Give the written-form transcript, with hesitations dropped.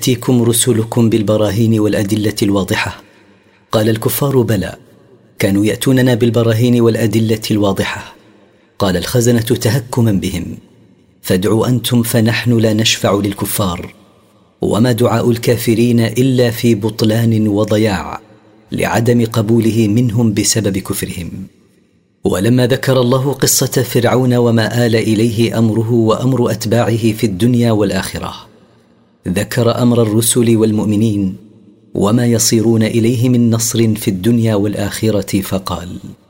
تأتيكم رسلكم بالبراهين والأدلة الواضحة؟ قال الكفار: بلى، كانوا يأتوننا بالبراهين والأدلة الواضحة. قال الخزنة تهكما بهم: فادعوا أنتم فنحن لا نشفع للكفار، وما دعاء الكافرين إلا في بطلان وضياع، لعدم قبوله منهم بسبب كفرهم. ولما ذكر الله قصة فرعون وما آل إليه أمره وأمر أتباعه في الدنيا والآخرة، ذكر أمر الرسل والمؤمنين وما يصيرون إليه من نصر في الدنيا والآخرة، فقال: